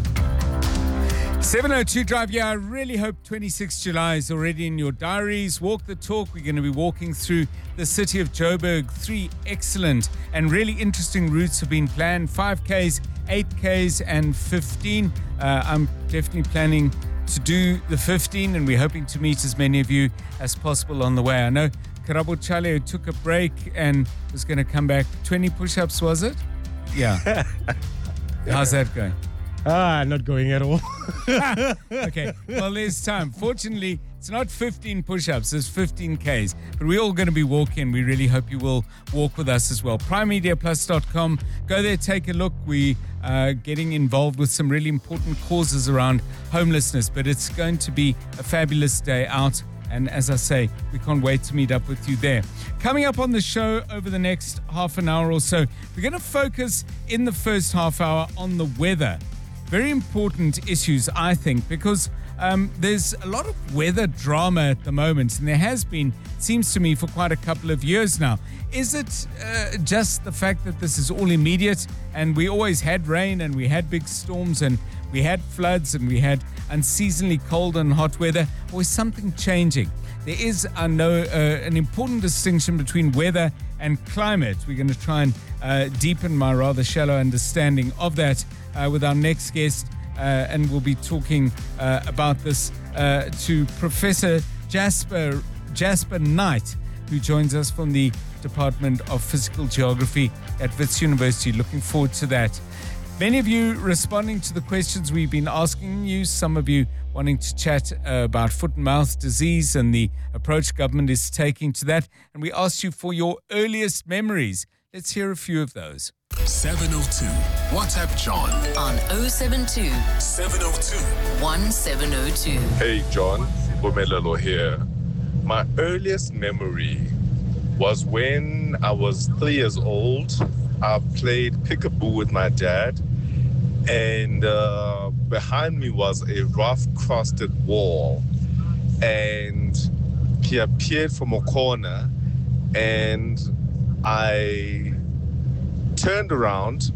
seven oh two Drive. Yeah, I really hope twenty-sixth of July is already in your diaries. Walk the talk. We're going to be walking through the city of Joburg. Three excellent and really interesting routes have been planned. five Ks, eight Ks and fifteen. Uh, I'm definitely planning to do the fifteen, and we're hoping to meet as many of you as possible on the way. I know Karabo Chale took a break and was going to come back. twenty push-ups, was it? Yeah. How's that going? Ah, not going at all. Okay, well, there's time. Fortunately, it's not fifteen push-ups, it's fifteen Ks. But we're all going to be walking. We really hope you will walk with us as well. prime media plus dot com. Go there, take a look. We are getting involved with some really important causes around homelessness, but it's going to be a fabulous day out. And as I say, we can't wait to meet up with you there. Coming up on the show over the next half an hour or so, we're going to focus in the first half hour on the weather. Very important issues, I think, because um, there's a lot of weather drama at the moment, and there has been, seems to me, for quite a couple of years now. Is it uh, just the fact that this is all immediate, and we always had rain, and we had big storms, and we had floods, and we had unseasonably cold and hot weather, or is something changing? There is, I know, uh, an important distinction between weather and climate. We're going to try and uh, deepen my rather shallow understanding of that uh, with our next guest, uh, and we'll be talking uh, about this uh, to Professor Jasper Jasper Knight, who joins us from the Department of Physical Geography at Wits University. Looking forward to that. Many of you responding to the questions we've been asking you, some of you wanting to chat uh, about foot and mouth disease and the approach government is taking to that. And we asked you for your earliest memories. Let's hear a few of those. seven oh two. WhatsApp John on oh seven two, seven oh two, one seven oh two. Hey John, Bomelelo here. My earliest memory was when I was three years old. I played peekaboo with my dad, and uh, behind me was a rough crusted wall, and he appeared from a corner, and I turned around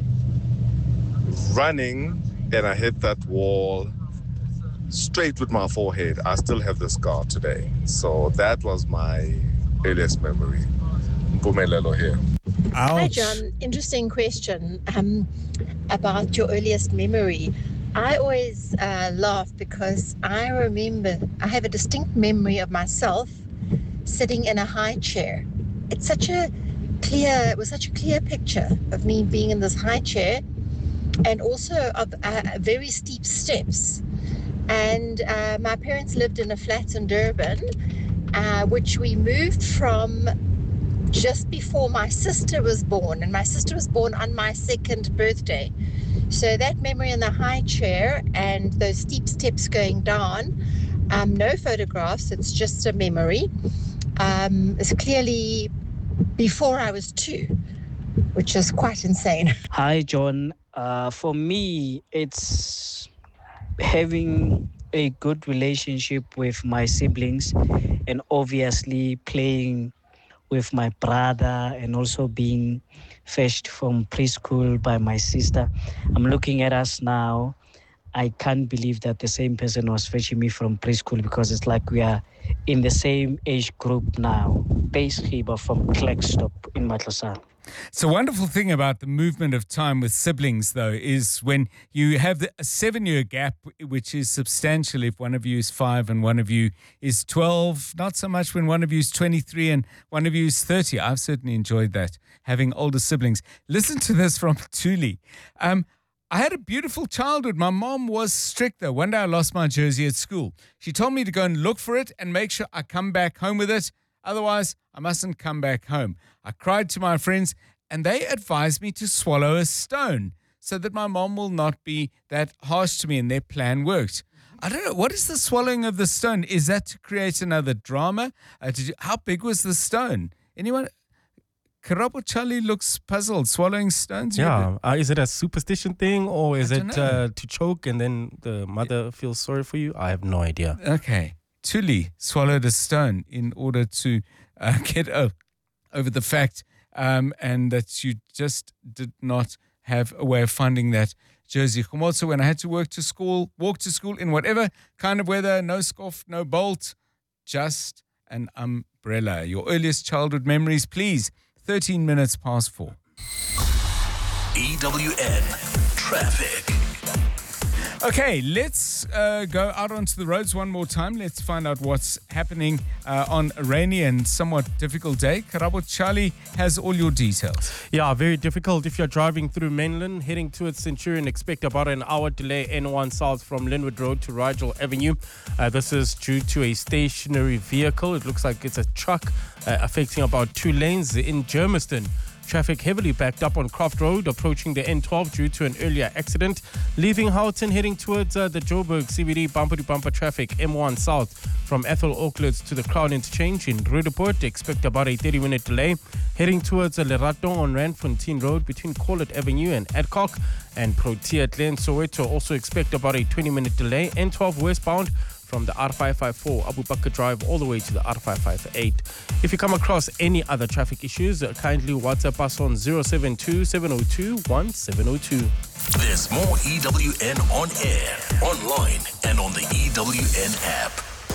running, and I hit that wall straight with my forehead. I still have the scar today. So that was my earliest memory. Mpumelelo here. Hi, John. Interesting question um, about your earliest memory. I always uh, laugh because I remember, I have a distinct memory of myself sitting in a high chair. It's such a clear, it was such a clear picture of me being in this high chair, and also of uh, very steep steps. And uh, my parents lived in a flat in Durban, uh, which we moved from just before my sister was born, and my sister was born on my second birthday. So that memory in the high chair and those steep steps going down, um, no photographs, it's just a memory, um, is clearly before I was two, which is quite insane. Hi, John. Uh, for me, it's having a good relationship with my siblings, and obviously playing with my brother, and also being fetched from preschool by my sister. I'm looking at us now. I can't believe that the same person was fetching me from preschool, because it's like we are in the same age group now. Basically, but from Klerksdorp in Matlosana. It's a wonderful thing about the movement of time with siblings, though, is when you have the, a seven-year gap, which is substantial if one of you is five and one of you is twelve. Not so much when one of you is twenty-three and one of you is thirty. I've certainly enjoyed that, having older siblings. Listen to this from Thuli. Um, I had a beautiful childhood. My mom was strict, though. One day I lost my jersey at school. She told me to go and look for it and make sure I come back home with it. Otherwise, I mustn't come back home. I cried to my friends, and they advised me to swallow a stone so that my mom will not be that harsh to me, and their plan worked. I don't know. What is the swallowing of the stone? Is that to create another drama? Uh, did you, how big was the stone? Anyone? Karabo Charlie looks puzzled. Swallowing stones? Yeah. Uh, is it a superstition thing, or is I it uh, to choke and then the mother feels sorry for you? I have no idea. Okay. Thuli swallowed a stone in order to uh, get uh, over the fact um, and that you just did not have a way of finding that jersey. Also, when I had to work to school, walk to school in whatever kind of weather, no scarf, no bolt, just an umbrella. Your earliest childhood memories, please. thirteen minutes past four. E W N Traffic. Okay, let's uh, go out onto the roads one more time. Let's find out what's happening uh, on a rainy and somewhat difficult day. Karabo Charlie has all your details. Yeah, very difficult if you're driving through Mainland, heading towards Centurion. Expect about an hour delay N one south from Linwood Road to Rigel Avenue. Uh, this is due to a stationary vehicle. It looks like it's a truck uh, affecting about two lanes in Germiston. Traffic heavily backed up on Croft Road, approaching the N twelve due to an earlier accident. Leaving Houghton, heading towards uh, the Joburg C B D bumper-to-bumper traffic, M one south from Ethel Oaklets to the Crown Interchange in Rudeport. Expect about a thirty-minute delay. Heading towards uh, Lerato on Randfontein Road between Corlett Avenue and Adcock. And Protea Glen Soweto also expect about a twenty-minute delay. N twelve westbound from the R five five four Abu Bakr Drive all the way to the R five five eight. If you come across any other traffic issues, uh, kindly WhatsApp us on zero seven two, seven oh two, one seven oh two. There's more E W N on air, online, and on the E W N app.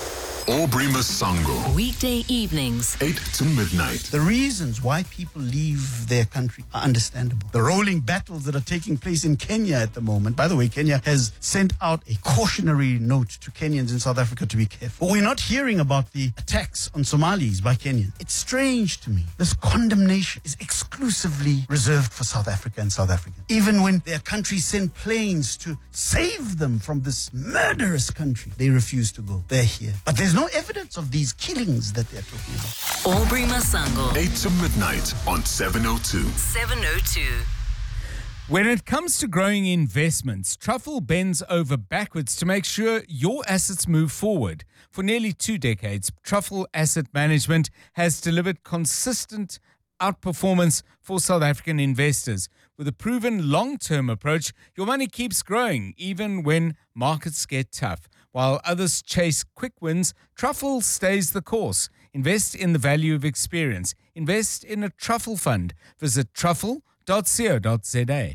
Aubrey Masango. Weekday evenings. eight to midnight. The reasons why people leave their country are understandable. The rolling battles that are taking place in Kenya at the moment. By the way, Kenya has sent out a cautionary note to Kenyans in South Africa to be careful. But we're not hearing about the attacks on Somalis by Kenyans. It's strange to me. This condemnation is exclusively reserved for South Africa and South Africans. Even when their countries send planes to save them from this murderous country, they refuse to go. They're here. But there's no evidence of these killings that they're talking about. Aubrey Masango. eight to midnight on seven oh two. seven oh two. When it comes to growing investments, Truffle bends over backwards to make sure your assets move forward. For nearly two decades, Truffle Asset Management has delivered consistent outperformance for South African investors. With a proven long-term approach, your money keeps growing even when markets get tough. While others chase quick wins, Truffle stays the course. Invest in the value of experience. Invest in a Truffle fund. Visit truffle dot co dot za.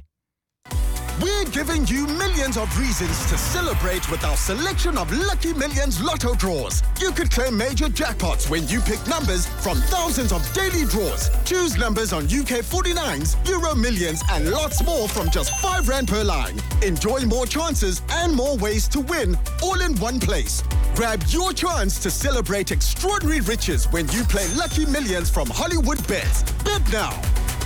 We're giving you millions of reasons to celebrate with our selection of Lucky Millions Lotto draws. You could claim major jackpots when you pick numbers from thousands of daily draws. Choose numbers on U K forty-nines, Euro Millions, and lots more from just five rand per line. Enjoy more chances and more ways to win, all in one place. Grab your chance to celebrate extraordinary riches when you play Lucky Millions from Hollywood Bets. Bet now.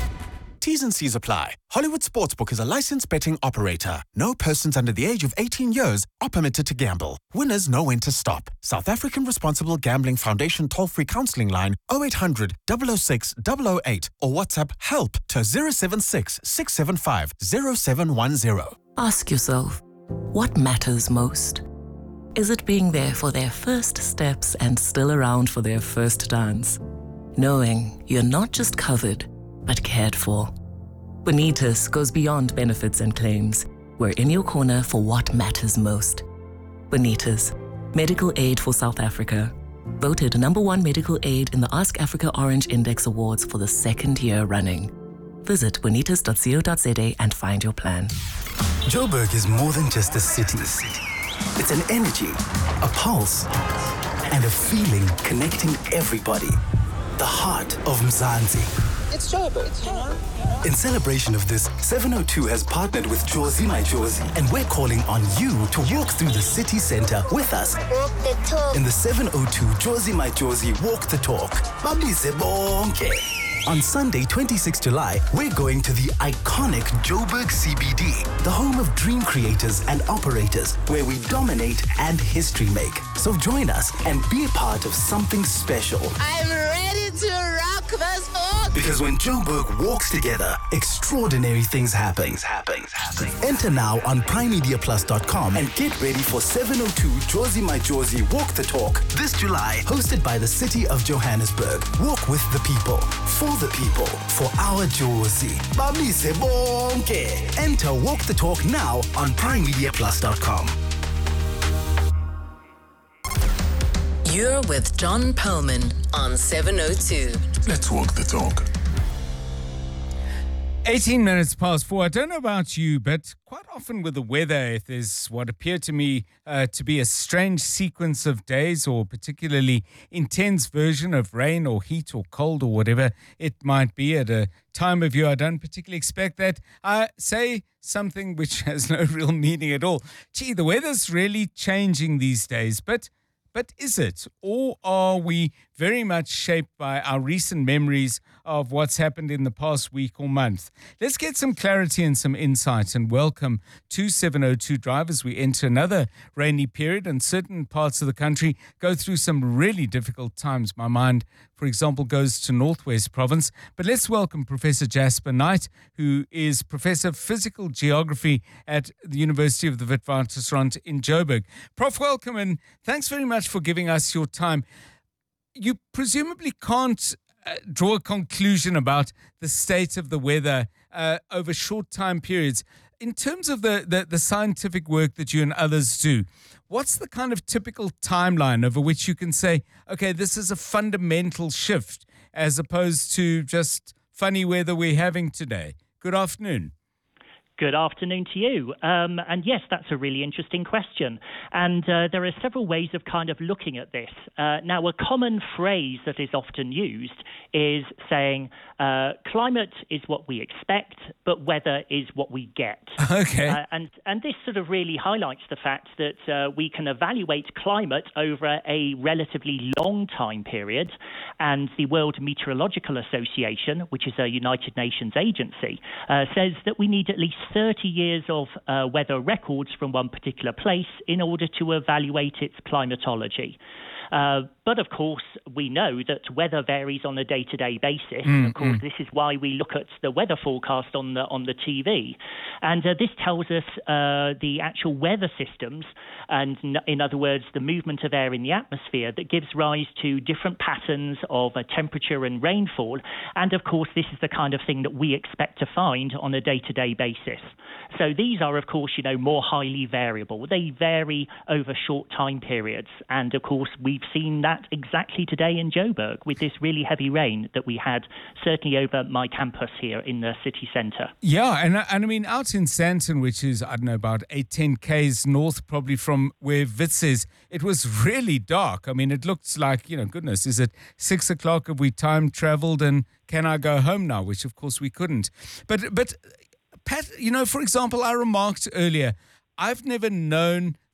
T's and C's apply. Hollywood Sportsbook is a licensed betting operator. No persons under the age of eighteen years are permitted to gamble. Winners know when to stop. South African Responsible Gambling Foundation toll-free counseling line oh eight hundred, double oh six, double oh eight or WhatsApp HELP to zero seven six, six seven five, zero seven one zero. Ask yourself, what matters most? Is it being there for their first steps and still around for their first dance? Knowing you're not just covered, but cared for. Bonitas goes beyond benefits and claims. We're in your corner for what matters most. Bonitas, medical aid for South Africa. Voted number one medical aid in the Ask Africa Orange Index Awards for the second year running. Visit bonitas dot co dot za and find your plan. Joburg is more than just a city. It's an energy, a pulse, and a feeling connecting everybody. The heart of Mzansi. It's Joburg. In celebration of this, seven oh two has partnered with Jozi My Jozi, and we're calling on you to walk through the city center with us. Walk the talk. In the seven oh two Jozi My Jozi Walk the Talk. Babise bonke. On Sunday, twenty-sixth of July, we're going to the iconic Joburg C B D, the home of dream creators and operators, where we dominate and history make. So join us and be a part of something special. I'm ready to rock this book. Because when Joburg walks together, extraordinary things happen. Things happen. happen. Enter now on prime media plus dot com and get ready for seven oh two Jozi My Jozi Walk the Talk this July, hosted by the City of Johannesburg. Walk with the people, for the people, for our Jozi. Babise bonke. Enter Walk the Talk now on prime media plus dot com. You're with John Perlman on seven oh two. Let's walk the talk. eighteen minutes past four. I don't know about you, but quite often with the weather, if there's what appear to me uh, to be a strange sequence of days or particularly intense version of rain or heat or cold or whatever it might be at a time of year I don't particularly expect that, I say something which has no real meaning at all. Gee, the weather's really changing these days, but But is it? Or are we very much shaped by our recent memories of what's happened in the past week or month? Let's get some clarity and some insight, and welcome to seven oh two Drive as we enter another rainy period, and certain parts of the country go through some really difficult times. My mind, for example, goes to Northwest Province. But let's welcome Professor Jasper Knight, who is Professor of Physical Geography at the University of the Witwatersrand in Joburg. Prof, welcome, and thanks very much for giving us your time. You presumably can't uh, draw a conclusion about the state of the weather uh, over short time periods. In terms of the, the, the scientific work that you and others do, what's the kind of typical timeline over which you can say, okay, this is a fundamental shift as opposed to just funny weather we're having today? Good afternoon. Good afternoon to you. Um, and yes, that's a really interesting question. And uh, there are several ways of kind of looking at this. Uh, now, a common phrase that is often used is saying, uh, climate is what we expect, but weather is what we get. Okay. Uh, and, and this sort of really highlights the fact that uh, we can evaluate climate over a relatively long time period. And the World Meteorological Association, which is a United Nations agency, uh, says that we need at least thirty years of uh, weather records from one particular place in order to evaluate its climatology. Uh, but of course, we know that weather varies on a day-to-day basis. Mm, of course, mm. this is why we look at the weather forecast on the on the T V, and uh, this tells us uh, the actual weather systems, and n- in other words, the movement of air in the atmosphere that gives rise to different patterns of uh, temperature and rainfall. And of course, this is the kind of thing that we expect to find on a day-to-day basis. So these are, of course, you know, more highly variable. They vary over short time periods, and of course, we We've seen that exactly today in Joburg with this really heavy rain that we had, certainly over my campus here in the city centre. Yeah, and, and I mean, out in Sandton, which is, I don't know, about eight, ten kays north probably from where Wits is, it was really dark. I mean, it looks like, you know, goodness, is it six o'clock? Have we time travelled and can I go home now? Which, of course, we couldn't. But, but Pat, you know, for example, I remarked earlier, I've never known